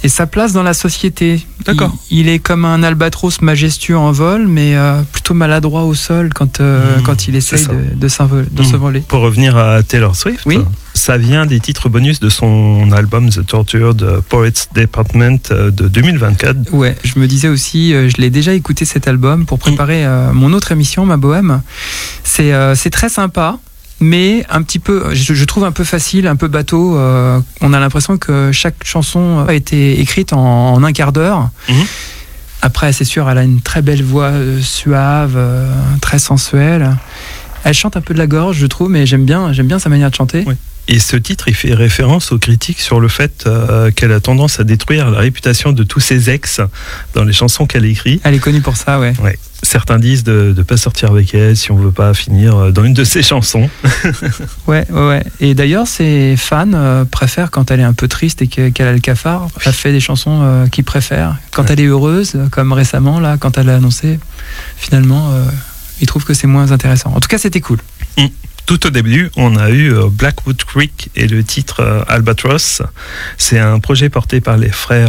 et sa place dans la société. D'accord. Il est comme un albatros majestueux en vol, mais plutôt maladroit au sol quand il essaye de s'envoler. Pour revenir à Taylor Swift, oui, ça vient des titres bonus de son album The Tortured Poets Department de 2024. Ouais, je me disais aussi, je l'ai déjà écouté cet album pour préparer mon autre émission, Ma Bohème. C'est très sympa. Mais un petit peu, je trouve un peu facile, un peu bateau. On a l'impression que chaque chanson a été écrite en un quart d'heure. Après, c'est sûr, elle a une très belle voix suave, très sensuelle. Elle chante un peu de la gorge, je trouve, mais j'aime bien sa manière de chanter. Oui. Et ce titre, il fait référence aux critiques sur le fait qu'elle a tendance à détruire la réputation de tous ses ex dans les chansons qu'elle écrit. Elle est connue pour ça, ouais. Ouais. Certains disent de ne pas sortir avec elle si on ne veut pas finir dans une de ses chansons. Ouais. Et d'ailleurs, ses fans préfèrent quand elle est un peu triste et qu'elle a le cafard. Elle fait des chansons qu'ils préfèrent. Quand elle est heureuse, comme récemment, là, quand elle a annoncé, finalement, ils trouvent que c'est moins intéressant. En tout cas, c'était cool. Tout au début, on a eu Blackwood Creek et le titre Albatross. C'est un projet porté par les frères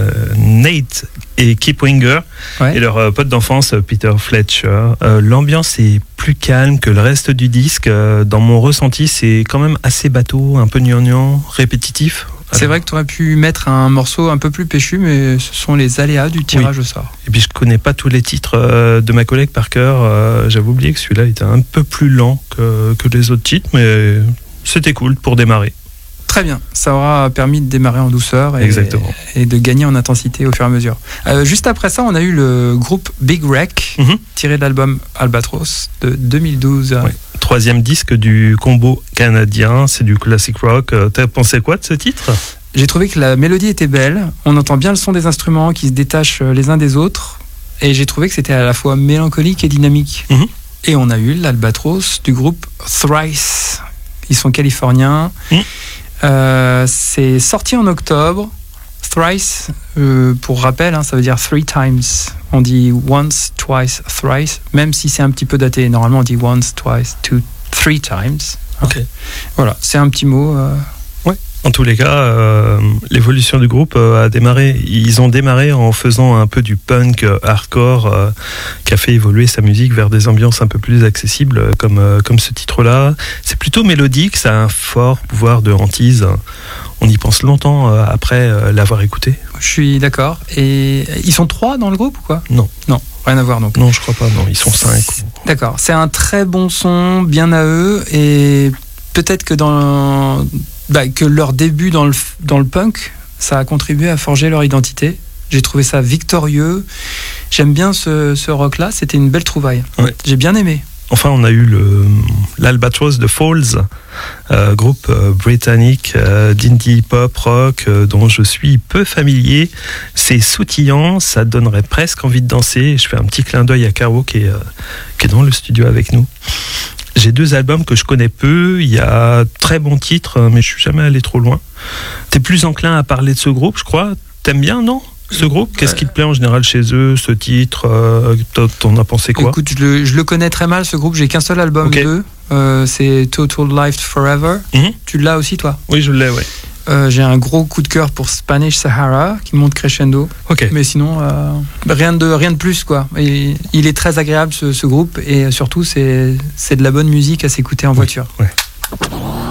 Nate et Kip Winger et leur pote d'enfance Peter Fletcher. L'ambiance est plus calme que le reste du disque. Dans mon ressenti, c'est quand même assez bateau, un peu gnangnan, répétitif. C'est vrai que tu aurais pu mettre un morceau un peu plus péchu, mais ce sont les aléas du tirage au sort. Et puis je connais pas tous les titres de ma collègue par cœur. J'avais oublié que celui-là était un peu plus lent que les autres titres, mais c'était cool pour démarrer. Très bien, ça aura permis de démarrer en douceur et de gagner en intensité au fur et à mesure. Juste après ça, on a eu le groupe Big Wreck, tiré de l'album Albatross de 2012. Ouais. Troisième disque du combo canadien, c'est du classic rock. T'as pensé quoi de ce titre ? J'ai trouvé que la mélodie était belle, on entend bien le son des instruments qui se détachent les uns des autres, et j'ai trouvé que c'était à la fois mélancolique et dynamique. Et on a eu l'Albatross du groupe Thrice. Ils sont californiens. C'est sorti en octobre. Thrice, pour rappel, ça veut dire three times. On dit once, twice, thrice, même si c'est un petit peu daté. Normalement, on dit once, twice, three times. Okay. Voilà, c'est un petit mot. En tous les cas, l'évolution du groupe a démarré. Ils ont démarré en faisant un peu du punk hardcore qui a fait évoluer sa musique vers des ambiances un peu plus accessibles, comme ce titre-là. C'est plutôt mélodique, ça a un fort pouvoir de hantise. On y pense longtemps après l'avoir écouté. Je suis d'accord. Et ils sont 3 dans le groupe ou quoi ? Non, rien à voir donc. Non, je crois pas. Non, ils sont 5. D'accord. C'est un très bon son, bien à eux, et peut-être que que leur début dans le punk, ça a contribué à forger leur identité. J'ai trouvé ça victorieux. J'aime bien ce rock-là. C'était une belle trouvaille. Ouais. J'ai bien aimé. Enfin, on a eu l'Albatross de Falls, groupe britannique d'indie pop rock dont je suis peu familier. C'est sautillant, ça donnerait presque envie de danser. Je fais un petit clin d'œil à Caro qui est dans le studio avec nous. J'ai 2 albums que je connais peu, il y a très bons titres, mais je suis jamais allé trop loin. T'es plus enclin à parler de ce groupe, je crois. T'aimes bien, non ? Ce groupe, qu'est-ce qui te plaît en général chez eux, ce titre, t'en as pensé quoi ? Écoute, je le connais très mal, ce groupe, j'ai qu'un seul album d'eux, c'est Total Life Forever. Tu l'as aussi, toi ? Oui, je l'ai, ouais. J'ai un gros coup de cœur pour Spanish Sahara qui monte crescendo. Mais sinon rien de plus quoi. Et il est très agréable ce groupe, et surtout c'est de la bonne musique à s'écouter en voiture. Ouais.